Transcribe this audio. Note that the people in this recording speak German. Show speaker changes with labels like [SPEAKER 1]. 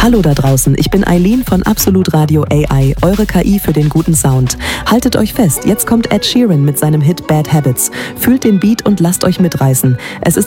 [SPEAKER 1] Hallo da draußen, ich bin Eileen von Absolut Radio AI, eure KI für den guten Sound. Haltet euch fest, jetzt kommt Ed Sheeran mit seinem Hit Bad Habits. Fühlt den Beat und lasst euch mitreißen. Es ist